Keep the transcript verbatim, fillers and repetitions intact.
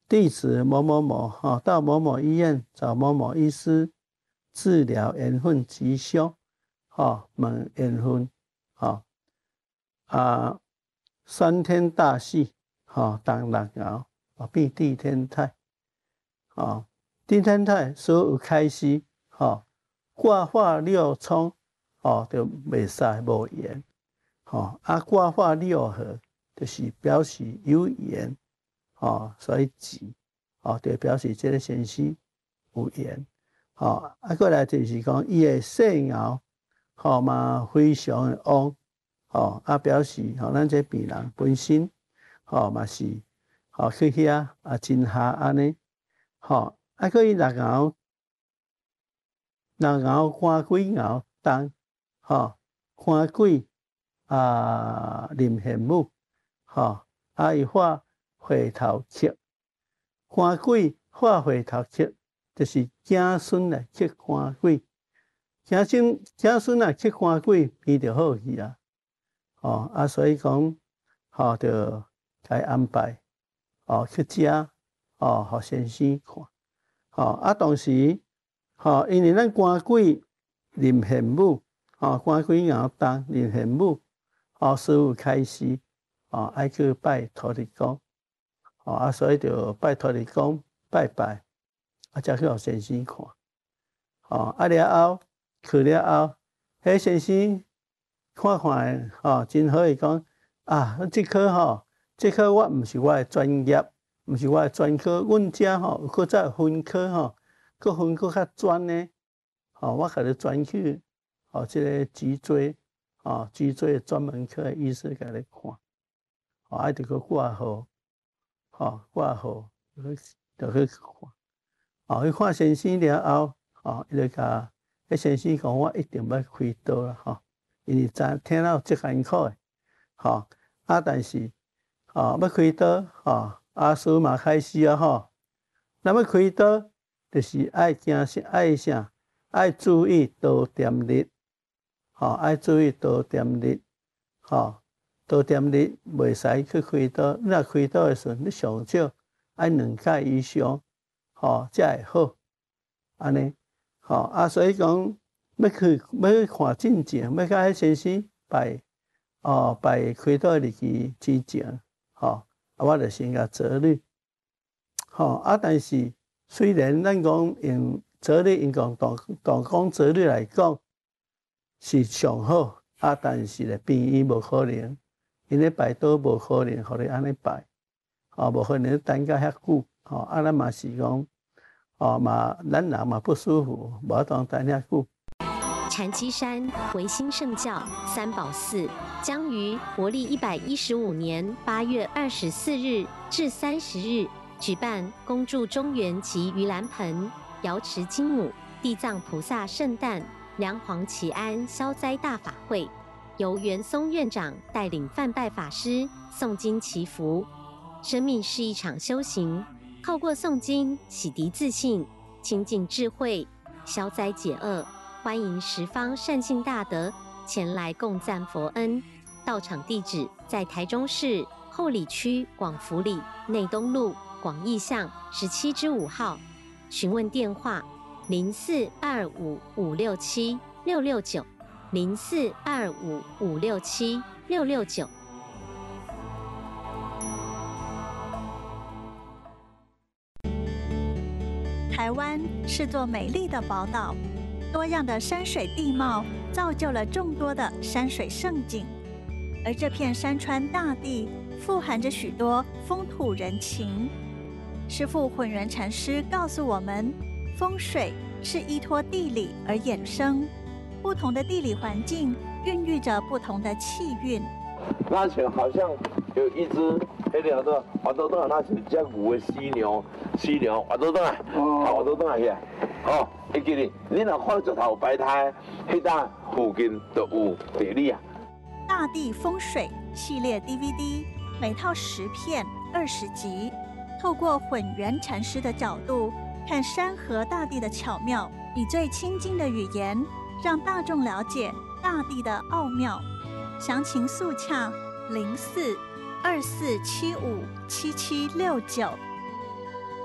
地址某某某哈，到某某医院找某某医师治疗缘分吉凶，哈，问缘分，哈啊，三天大喜，哈，当六爻啊，变地天泰，啊，地天泰所有开始，哈，卦化六冲，哦，就袂使无缘，哈，啊，卦化六合，就是表示有缘。哦，所以吉，哦，就表示这个先生有缘，哦，啊，过来就是讲伊的细爻，吼嘛非常的旺，吼啊表示吼咱这病人本身，吼嘛是，吼去遐啊真下安尼，吼啊过伊六爻，六爻官鬼爻当，吼官鬼啊临玄武，吼啊伊化回头客，官鬼化回头客，就是子孙来克官鬼，子孙子孙来克官鬼，变就好去啊！哦啊，所以讲，吼就该安排，哦去食，哦互先生看，哦啊，同时，吼因为咱官鬼临玄武，哦官鬼爻当临玄武，哦所有开始，哦爱去拜土地公。哦啊，所以就拜托你讲拜拜，啊，才去互先生看。哦啊了后去了后，迄先生看看吼，真好伊讲啊，即科吼，即科我毋是我的专业，毋是我的专科，阮遮吼搁再分科吼，搁分搁较专呢。吼，我甲你转去吼，即个脊椎，吼脊椎专门科的医师甲你看，吼啊，著搁挂号。吼，挂号就去看，哦，去看先生了后，哦，伊就甲迄先生讲，我一定要开刀啦，吼，因为知听到足艰苦诶，吼，啊，但是，哦，要开刀，吼，啊，所嘛开始啊，吼，咱要开刀，就是爱惊啥，爱啥，爱注意刀点日，吼，爱注意刀点日，吼。刀点日袂使去开刀，你若开刀的时阵，你上少爱两届以上，吼才会好。安尼，吼啊，所以讲要去要去看进前，要甲迄先生拜哦拜开刀日期之前，吼啊，我就先甲择日，吼啊，但是虽然咱讲用择日，用讲当当讲择日来讲是上好，啊，但是咧病院无可能。因咧排刀无可能，互你安尼排，哦，无可能等甲遐久，哦，啊，咱嘛是讲，哦嘛，咱人嘛不舒服，无法当等遐久。 禅七山维新圣教三宝寺将于国历一百一十五年八月二十四日至三十日举办恭祝中元及盂兰盆、瑶池金母、地藏菩萨圣诞、梁皇祈安消灾大法会。由袁松院长带领范拜法师诵经祈福。生命是一场修行，透过诵经洗涤自信，亲近智慧，消灾解厄。欢迎十方善信大德前来共赞佛恩。到场地址在台中市后里区广福里内东路广义巷十七之五号。询问电话：零四二五五六七六六九。零四二五五六七六六九。 台湾是座美丽的宝岛，多样的山水地貌造就了众多的山水胜景，而这片山川大地富含着许多风土人情。师父混元禅师告诉我们，风水是依托地理而衍生。不同的地理环境孕育着不同的气运。 那前好像有一只黑条的滑倒倒来，那是只牛的犀牛，犀牛滑倒倒来，滑倒倒来起来。哦，会记哩，你若看石头摆摊，迄搭附近就有地理啊。 大地风水系列 D V D， 每套十片，二十集，透过混元禅师的角度看山河大地的巧妙，以最亲近的语言。让大众了解大地的奥妙。详情速洽零四二四七五七七六九。